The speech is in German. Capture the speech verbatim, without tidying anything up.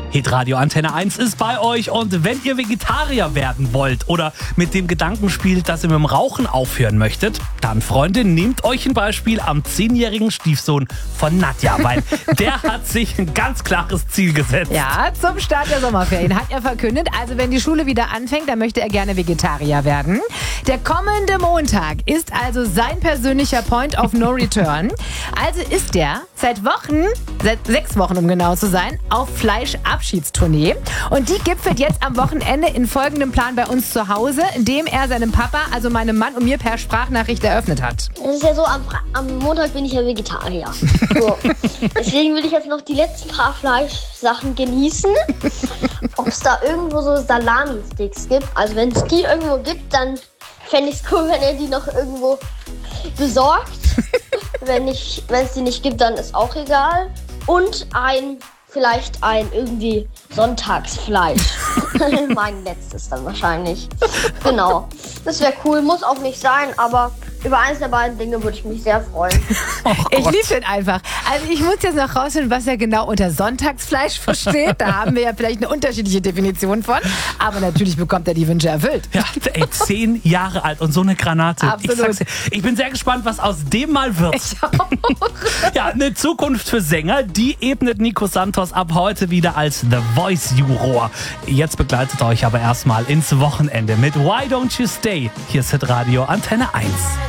Hitradio Antenne eins ist bei euch und wenn ihr Vegetarier werden wollt oder mit dem Gedanken spielt, dass ihr mit dem Rauchen aufhören möchtet, dann, Freunde, nehmt euch ein Beispiel am zehnjährigen Stiefsohn von Nadja, weil der hat sich ein ganz klares Ziel gesetzt. Ja, zum Start der Sommerferien hat er verkündet, also wenn die Schule wieder anfängt, dann möchte er gerne Vegetarier werden. Der kommende Montag ist also sein persönlicher Point of No Return. Also ist er seit Wochen, seit sechs Wochen um genau zu sein, auf Fleischabschiedstournee. Und die gipfelt jetzt am Wochenende in folgendem Plan bei uns zu Hause, indem er seinem Papa, also meinem Mann und mir per Sprachnachricht eröffnet hat. Es ist ja so, am, am Montag bin ich ja Vegetarier. So. Deswegen will ich jetzt noch die letzten paar Fleischsachen genießen. Ob es da irgendwo so Salami-Sticks gibt. Also wenn es die irgendwo gibt, dann fände ich es cool, wenn er die noch irgendwo besorgt. Wenn ich, wenn es die nicht gibt, dann ist auch egal. Und ein, vielleicht ein irgendwie Sonntagsfleisch. Mein letztes dann wahrscheinlich. Genau. Das wäre cool, muss auch nicht sein, aber über eins der beiden Dinge würde ich mich sehr freuen. Oh ich liebe den einfach. Also ich muss jetzt noch rausfinden, was er genau unter Sonntagsfleisch versteht. Da haben wir ja vielleicht eine unterschiedliche Definition von. Aber natürlich bekommt er die Wünsche erfüllt. Ja, ey, zehn Jahre alt und so eine Granate. Absolut. Ich, sag's dir, ich bin sehr gespannt, was aus dem mal wird. Ich auch. Ja, eine Zukunft für Sänger, die ebnet Nico Santos ab heute wieder als The Voice-Juror. Jetzt begleitet euch aber erstmal ins Wochenende mit Why Don't You Stay? Hier ist Hitradio Antenne eins.